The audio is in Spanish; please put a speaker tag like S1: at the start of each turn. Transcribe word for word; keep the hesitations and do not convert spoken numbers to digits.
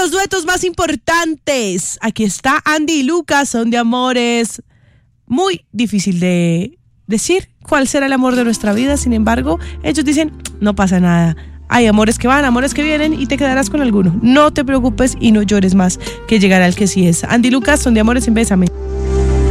S1: los duetos más importantes. Aquí está Andy y Lucas, Son de Amores. Muy difícil de decir cuál será el amor de nuestra vida. Sin embargo, ellos dicen, no pasa nada. Hay amores que van, amores que vienen y te quedarás con alguno. No te preocupes y no llores más, que llegará el que sí es. Andy y Lucas, Son de Amores en Bésame.